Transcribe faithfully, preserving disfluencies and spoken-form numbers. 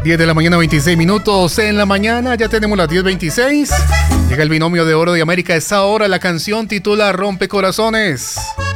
diez de la mañana, veintiséis minutos. En la mañana ya tenemos las diez veintiséis. Llega el binomio de oro de América. Esa hora la canción titula Rompe Corazones.